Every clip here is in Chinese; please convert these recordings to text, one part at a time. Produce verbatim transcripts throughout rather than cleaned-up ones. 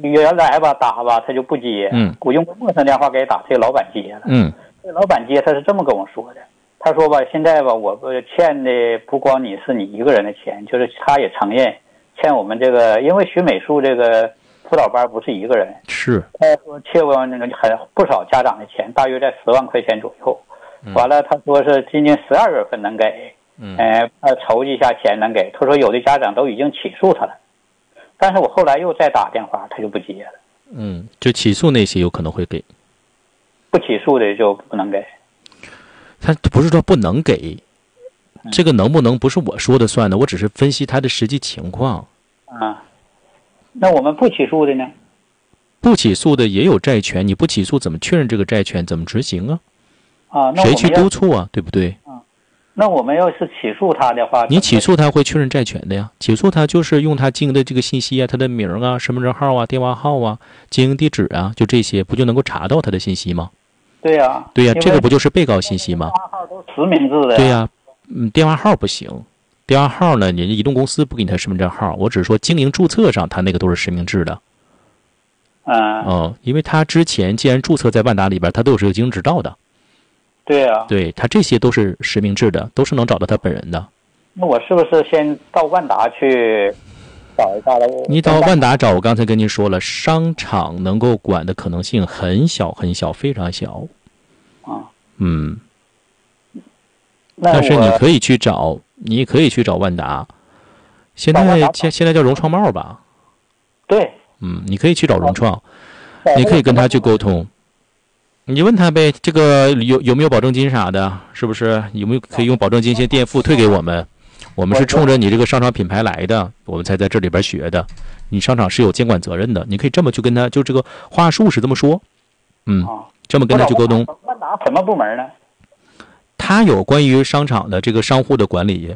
原来吧打吧他就不接， 嗯， 我用陌生电话给打，这个老板接了， 嗯， 这个老板接他是这么跟我说的，他说吧，现在吧我欠的不光你是你一个人的钱，就是他也承认欠我们这个，因为学美术这个辅导班不是一个人， 是， 他说欠我那个很不少家长的钱，大约在十万块钱左右， 嗯、 完了他说是今年十二月份能给， 嗯， 呃，筹集一下钱能给，他说有的家长都已经起诉他了。但是我后来又再打电话，他就不接了。 嗯，就起诉那些有可能会给， 不起诉的就不能给。 他不是说不能给，这个能不能不是我说的算的，我只是分析他的实际情况。 啊，那我们不起诉的呢？ 不起诉的也有债权，你不起诉怎么确认这个债权？怎么执行啊？ 啊，那谁去督促啊？对不对？ 啊，那我们要是起诉他的话， 你起诉他会确认债权的呀。起诉他就是用他经营的这个信息啊，他的名啊、身份证号啊、电话号啊、经营地址啊，就这些，不就能够查到他的信息吗？ 对呀、啊， 对呀、啊，这个不就是被告信息吗？ 电话号都实名制的。 对呀、啊，嗯，电话号不行，电话号呢，人家移动公司不给你他身份证号，我只是说经营注册上他那个都是实名制的。 嗯。 哦，因为他之前既然注册在万达里边，他都有这个经营执照的。 对呀、啊， 对他这些都是实名制的，都是能找到他本人的。 那我是不是先到万达去找一下了？ 你到万达找，我刚才跟您说了，商场能够管的可能性很小很小，非常小。 啊， 嗯。 那但是你可以去找，你可以去找万达。现在现现在叫融创贸吧？ 对。 嗯，你可以去找融创，你可以跟他去沟通。你问他呗，这个有有没有保证金啥的？是不是有没有可以用保证金先垫付退给我们？我们是冲着你这个商场品牌来的，我们才在这里边学的。你商场是有监管责任的，你可以这么去跟他，就这个话术是这么说。嗯，这么跟他去沟通。 万达什么部门呢？ 他有关于商场的这个商户的管理，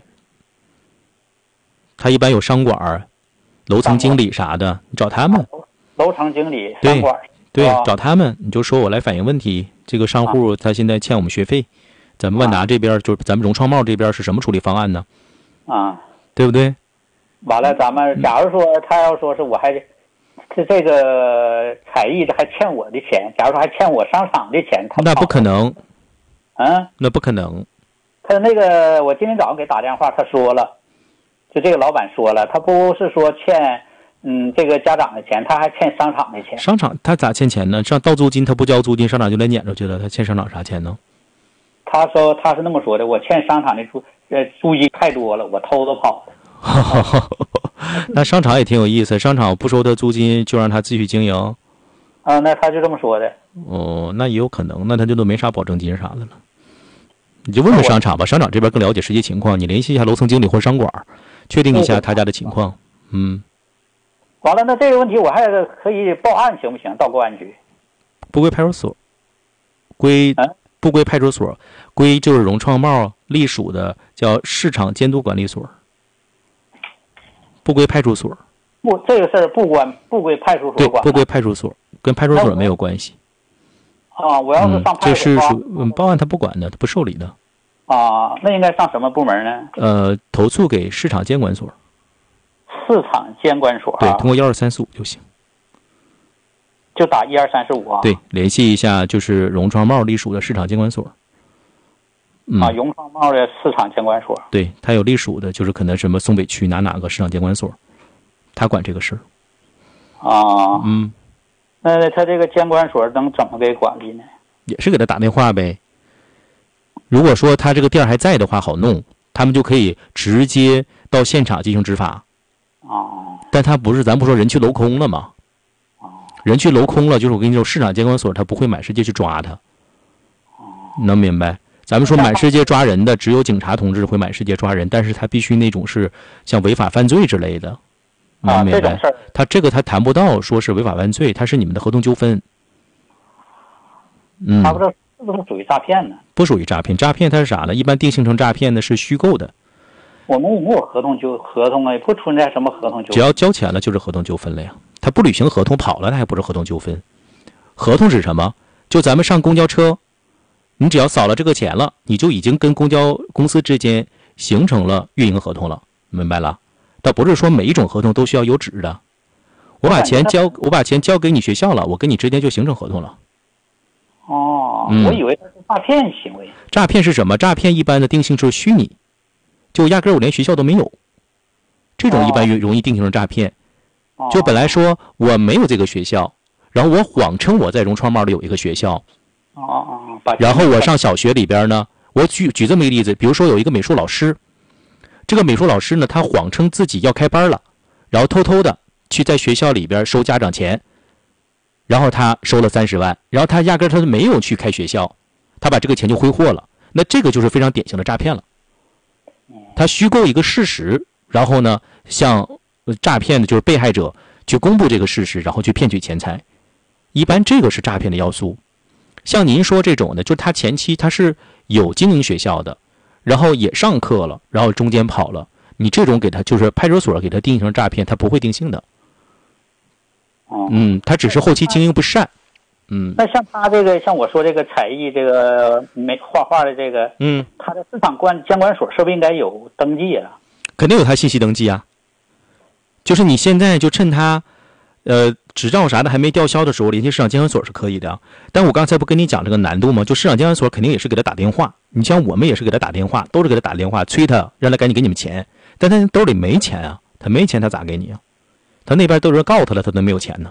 他一般有商管、楼层经理啥的，你找他们。 楼层经理、商管。 对，找他们，你就说我来反映问题。这个商户他现在欠我们学费，咱们万达这边就是咱们融创贸这边是什么处理方案呢？ 啊， 对不对？ 完了，咱们假如说他要说是我还是这个彩艺还欠我的钱，假如说还欠我商场的钱，他那不可能。 嗯， 那不可能。 他那个我今天早上给打电话，他说了，就这个老板说了，他不是说欠。嗯，这个家长的钱，他还欠商场的钱。 商场他咋欠钱呢？上到租金他不交租金，商场就来撵出去了。他欠商场啥钱呢？ 他说他是那么说的，我欠商场的租呃租金太多了，我偷着跑的。那商场也挺有意思，商场不收他租金就让他继续经营。 啊，那他就这么说的。 哦，那也有可能，那他就都没啥保证金啥的了。你就问问商场吧，商场这边更了解实际情况，你联系一下楼层经理或商管，确定一下他家的情况。嗯。 完了，那这个问题我还可以报案行不行？到公安局？ 不归派出所，归不归派出所，归就是融创贸隶属的叫市场监督管理所，不归派出所。 不，这个事儿不关不归派出所对， 管。 不归派出所，跟派出所没有关系。 啊，我要是上派出所， 嗯、这是属嗯报案他不管的，他不受理的。 啊，那应该上什么部门呢？ 呃，投诉给市场监管所。 市场监管所、啊、 对，通过幺二三四五就行， 就打一二三四五啊。 对，联系一下就是融创贸隶属的市场监管所。嗯、 啊，融创贸的市场监管所。 对，他有隶属的，就是可能什么松北区哪哪个市场监管所，他管这个事儿。 啊， 嗯， 那他这个监管所能怎么给管理呢？ 也是给他打电话呗。如果说他这个店还在的话，好弄，他们就可以直接到现场进行执法。 哦， 但他不是，咱不说人去楼空了吗？ 哦， 人去楼空了，就是我跟你说，市场监管所他不会满世界去抓他。 哦， 能明白？咱们说满世界抓人的，只有警察同志会满世界抓人，但是他必须那种是像违法犯罪之类的。能明白？ 啊、这他这个他谈不到说是违法犯罪，他是你们的合同纠纷。嗯， 他不知道是不是属于诈骗呢？ 不属于诈骗，诈骗它是啥呢？一般定性成诈骗的是虚构的。 我们也没有合同纠合同啊，也不存在什么合同纠纷。 只要交钱了就是合同纠纷了呀。他不履行合同跑了，他还不是合同纠纷。合同是什么？就咱们上公交车，你只要扫了这个钱了，你就已经跟公交公司之间形成了运营合同了，明白了？倒不是说每一种合同都需要有纸的。 我把钱交我把钱交给你学校了，我跟你之间就形成合同了。 哦， 嗯、 我以为他是诈骗行为。 诈骗是什么？诈骗一般的定性是虚拟，就压根儿我连学校都没有，这种一般容易定性成诈骗。 哦、 就本来说我没有这个学校，然后我谎称我在融创帽里有一个学校。 哦哦哦。 然后我上小学里边呢，我举举这么一个例子，比如说有一个美术老师，这个美术老师呢，他谎称自己要开班了，然后偷偷的去在学校里边收家长钱。然后他收了三十万，然后他压根儿他没有去开学校，他把这个钱就挥霍了。那这个就是非常典型的诈骗了。他虚构一个事实，然后呢，向诈骗的就是被害者去公布这个事实，然后去骗取钱财。一般这个是诈骗的要素。像您说这种的，就是他前期他是有经营学校的，然后也上课了，然后中间跑了，你这种给他就是派出所给他定义成诈骗，他不会定性的。嗯，他只是后期经营不善。嗯， 那像他这个，像我说这个才艺，这个没画画的这个， 嗯， 他的市场监监管所是不是应该有登记啊？ 肯定有他信息登记啊。就是你现在就趁他，呃，执照啥的还没吊销的时候，联系市场监管所是可以的。但我刚才不跟你讲这个难度吗？就市场监管所肯定也是给他打电话，你像我们也是给他打电话，都是给他打电话催他，让他赶紧给你们钱。但他兜里没钱啊，他没钱他咋给你啊？他那边都有人告他了，他都没有钱呢。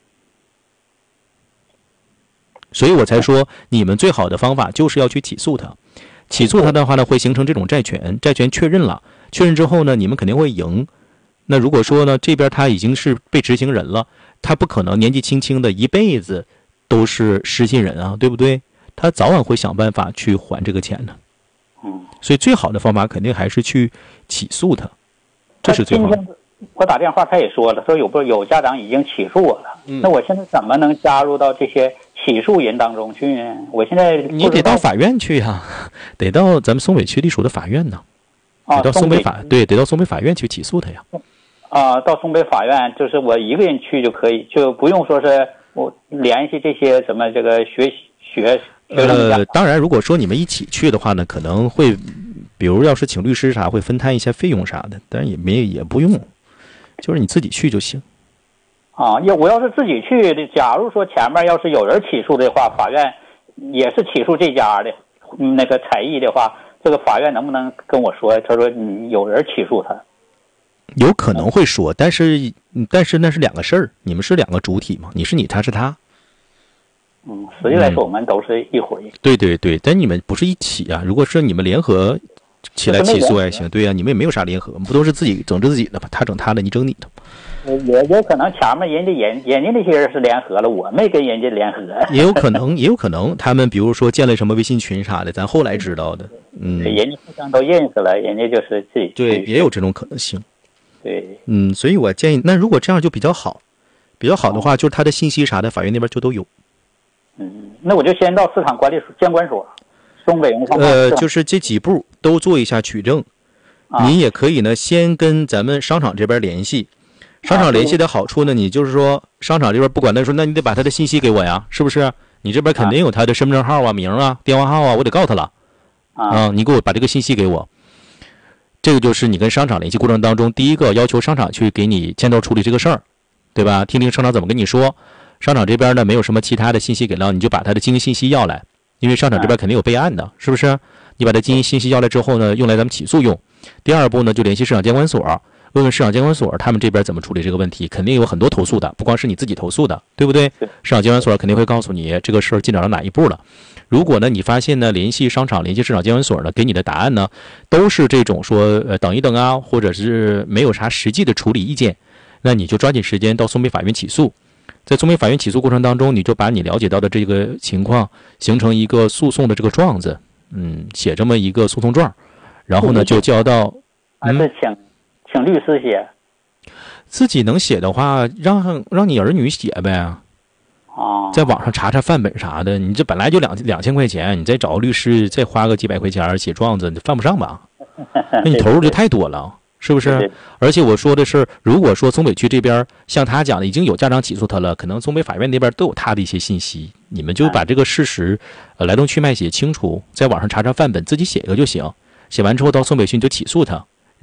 所以我才说，你们最好的方法就是要去起诉他。起诉他的话呢，会形成这种债权，债权确认了，确认之后呢，你们肯定会赢。那如果说呢，这边他已经是被执行人了，他不可能年纪轻轻的一辈子都是失信人啊，对不对？他早晚会想办法去还这个钱的。 嗯， 所以最好的方法肯定还是去起诉他，这是最好的。 我打电话他也说了，说有不有家长已经起诉我了、嗯、那我现在怎么能加入到这些起诉人当中去呢？我现在你得到法院去啊，得到咱们松北区隶属的法院呢， 啊， 得到松北法对，得到松北法院去起诉他呀。 啊，到松北法院就是我一个人去就可以，就不用说是我联系这些什么这个学学学生家。 呃，当然，如果说你们一起去的话呢，可能会，比如要是请律师啥，会分摊一些费用啥的，但是也没也不用。就是你自己去就行。 啊，要我要是自己去，假如说前面要是有人起诉的话，法院也是起诉这家的那个才艺的话，这个法院能不能跟我说？他说你有人起诉他， 有可能会说，但是但是那是两个事儿，你们是两个主体嘛，你是你，他是他。 嗯，实际来说我们都是一回。 嗯、对对对，但你们不是一起啊。如果是你们联合起来起诉还行，对呀、啊，你们也没有啥联合，不都是自己整自己的吗？他整他的，你整你的。 也有可能前面人家人人家那些人是联合了，我没跟人家联合。 也有可能，也有可能他们比如说建了什么微信群啥的，咱后来知道的。嗯， 人家互相都认识了，人家就是自己。 对，也有这种可能性。 对， 嗯，所以我建议，那如果这样就比较好，比较好的话，就是他的信息啥的，法院那边就都有。 嗯，那我就先到市场管理所监管所，松北文化。 呃，就是这几步都做一下取证。啊、你也可以呢，先跟咱们商场这边联系。商场联系的好处呢，你就是说商场这边不管他说，那你得把他的信息给我呀，是不是？你这边肯定有他的身份证号啊、名啊、电话号啊，我得告他了。啊，你给我把这个信息给我。这个就是你跟商场联系过程当中，第一个要求商场去给你牵头处理这个事儿，对吧？听听商场怎么跟你说。商场这边呢没有什么其他的信息给到，你就把他的经营信息要来，因为商场这边肯定有备案的，是不是？你把他经营信息要来之后呢，用来咱们起诉用。第二步呢，就联系市场监管所，问问市场监管所他们这边怎么处理这个问题，肯定有很多投诉的，不光是你自己投诉的，对不对？市场监管所肯定会告诉你这个事儿进展到哪一步了。如果呢你发现呢联系商场联系市场监管所呢给你的答案呢都是这种说呃等一等啊，或者是没有啥实际的处理意见，那你就抓紧时间到松北法院起诉。在松北法院起诉过程当中，你就把你了解到的这个情况形成一个诉讼的这个状子，嗯，写这么一个诉讼状，然后呢就交到还是请请律师写。 自己能写的话，让让你儿女写呗。 哦， 在网上查查范本啥的，你这本来就两两千块钱，你再找个律师再花个几百块钱写状子，你犯不上吧？那你投入就太多了，是不是？而且我说的是，如果说松北区这边像他讲的已经有家长起诉他了，可能松北法院那边都有他的一些信息，你们就把这个事实呃来龙去脉写清楚，在网上查查范本，自己写一个就行。写完之后到松北区你就起诉他。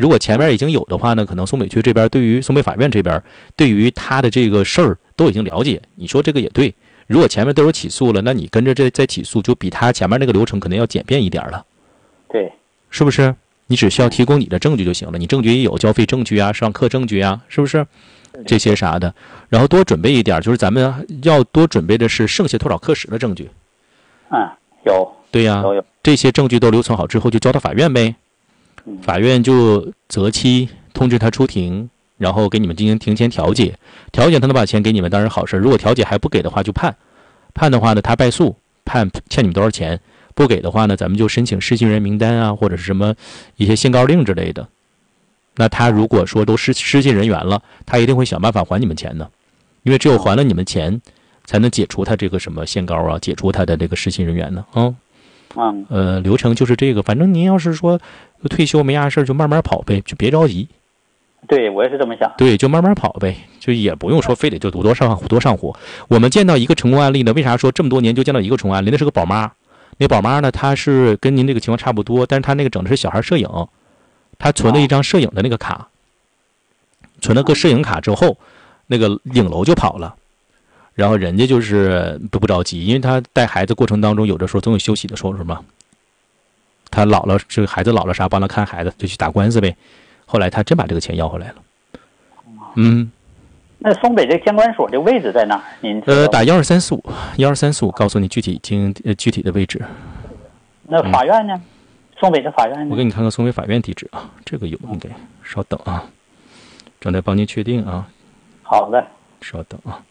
如果前面已经有的话呢，可能松北区这边对于松北法院这边对于他的这个事儿都已经了解。你说这个也对，如果前面都有起诉了，那你跟着这再起诉，就比他前面那个流程可能要简便一点了。 对， 是不是？你只需要提供你的证据就行了，你证据也有，交费证据啊，上课证据啊，是不是？这些啥的，然后多准备一点，就是咱们要多准备的是剩下多少课时的证据。 嗯，有。 对呀， 都有。 这些证据都留存好之后，就交到法院呗。 嗯、 法院就择期通知他出庭，然后给你们进行庭前调解。调解他能把钱给你们，当然好事。如果调解还不给的话，就判。判的话呢，他败诉，判欠你们多少钱。不给的话呢，咱们就申请失信人名单啊，或者是什么一些限告令之类的。那他如果说都失失信人员了，他一定会想办法还你们钱的，因为只有还了你们钱，才能解除他这个什么限告啊，解除他的这个失信人员呢。啊、 嗯， 呃，流程就是这个。反正您要是说退休没啥事就慢慢跑呗，就别着急。 对，我也是这么想。 对，就慢慢跑呗，就也不用说非得就多上多上火。我们见到一个成功案例呢，为啥说这么多年就见到一个成功案例？那是个宝妈。那宝妈呢，她是跟您这个情况差不多，但是她那个整的是小孩摄影，她存了一张摄影的那个卡，存了个摄影卡之后，那个影楼就跑了，然后人家就是不不着急，因为她带孩子过程当中，有的时候总有休息的时候，是吗？她姥姥这个孩子姥姥啥帮她看孩子，就去打官司呗。后来她真把这个钱要回来了。嗯。 那松北这个监管所的位置在哪儿？您呃，打幺二三四五，幺二三四五，告诉你具体经呃具体的位置。 那法院呢？嗯、松北的法院呢？ 我给你看看松北法院地址啊，这个有应该，稍等啊，正在帮您确定啊。 好的， 稍等啊。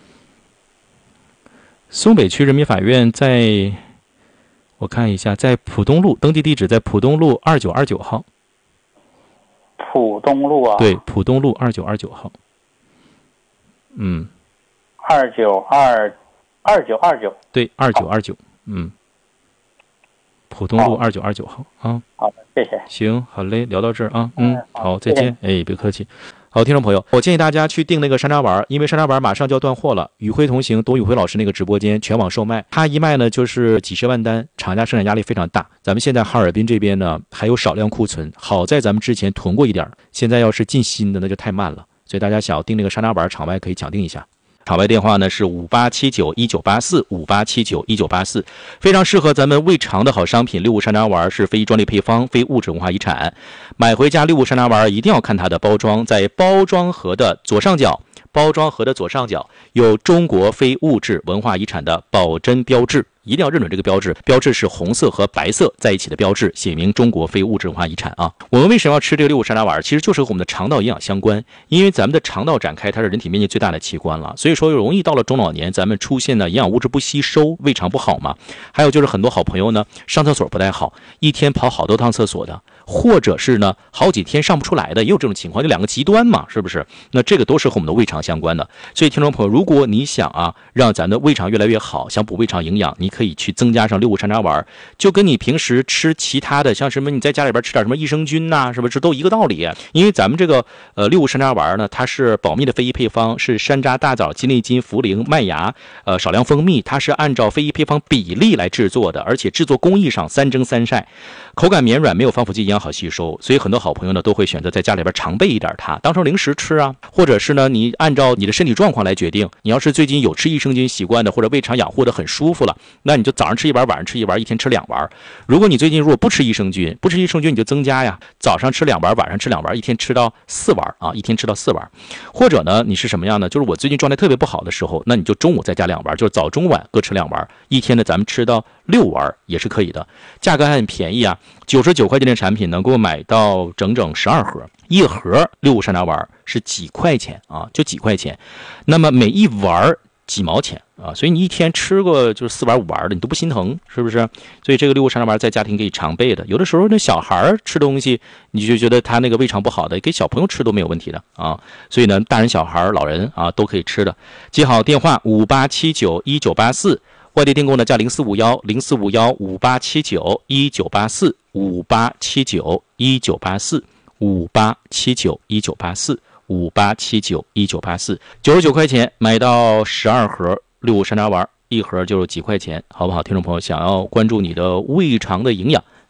松北区人民法院在，我看一下，在浦东路，登记地址在浦东路二九二九号。 浦东路啊？ 对，浦东路二九二九号。嗯， 二九二二九二九， 对，二九二九，嗯，浦东路二九二九号啊。 好的，谢谢。 行，好嘞，聊到这儿啊，嗯，好，再见。 哎，别客气。好，听众朋友，我建议大家去订那个山楂丸，因为山楂丸马上就要断货了。宇辉同行，董宇辉老师那个直播间全网售卖，他一卖呢就是几十万单，厂家生产压力非常大。咱们现在哈尔滨这边呢还有少量库存，好在咱们之前囤过一点，现在要是进新的那就太慢了。所以大家想要订那个山楂丸，场外可以抢订一下。场外电话呢是五八七九一九八四，五八七九一九八四，非常适合咱们胃肠的好商品。六物山楂丸是非遗专利配方，非物质文化遗产。买回家六物山楂丸一定要看它的包装，在包装盒的左上角，包装盒的左上角有中国非物质文化遗产的保真标志。一定要认准这个标志，标志是红色和白色在一起的标志，写明中国非物质文化遗产啊。我们为什么要吃这个六物山楂丸？其实就是和我们的肠道营养相关，因为咱们的肠道展开，它是人体面积最大的器官了，所以说容易到了中老年，咱们出现呢营养物质不吸收，胃肠不好嘛。还有就是很多好朋友呢，上厕所不太好，一天跑好多趟厕所的，或者是呢好几天上不出来的，也有这种情况，就两个极端嘛，是不是？那这个都是和我们的胃肠相关的。所以听众朋友，如果你想啊让咱的胃肠越来越好，想补胃肠营养，你可以去增加上六物山楂丸，就跟你平时吃其他的，像什么你在家里边吃点什么益生菌呐、啊，是不是都一个道理？因为咱们这个呃六物山楂丸呢，它是保密的非遗配方，是山楂、大枣、鸡内金、茯苓、麦芽，呃少量蜂蜜，它是按照非遗配方比例来制作的，而且制作工艺上三蒸三晒，口感绵软，没有防腐剂，营养好吸收。所以很多好朋友呢都会选择在家里边常备一点它，当成零食吃啊，或者是呢你按照你的身体状况来决定。你要是最近有吃益生菌习惯的，或者胃肠养护的很舒服了，那你就早上吃一丸，晚上吃一丸，一天吃两丸。如果你最近如果不吃益生菌，不吃益生菌你就增加呀，早上吃两丸，晚上吃两丸，一天吃到四丸啊，一天吃到四丸。或者呢，你是什么样呢？就是我最近状态特别不好的时候，那你就中午再加两丸，就是早中晚各吃两丸，一天呢咱们吃到六丸也是可以的。价格还很便宜啊，九十九块钱的产品能够买到整整十二盒，一盒六物山楂丸是几块钱啊，就几块钱。那么每一丸几毛钱啊，所以你一天吃个就是四丸五丸的，你都不心疼，是不是？所以这个六物山楂丸在家庭可以常备的。有的时候那小孩吃东西，你就觉得他那个胃肠不好的，给小朋友吃都没有问题的啊。所以呢，大人、小孩、老人啊都可以吃的。记好电话五八七九一九八四，外地订购呢加零四五幺零四五幺五八七九一九八四五八七九一九八四五八七九一九八四。五八七九一九八四，九十九块钱买到十二盒六物山楂丸，一盒就是几块钱，好不好？听众朋友，想要关注你的胃肠的营养，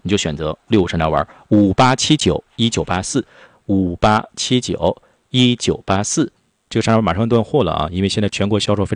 你就选择六五上家玩，五八七九一九八四，五八七九一九八四。这个上家马上断货了啊，因为现在全国销售非常。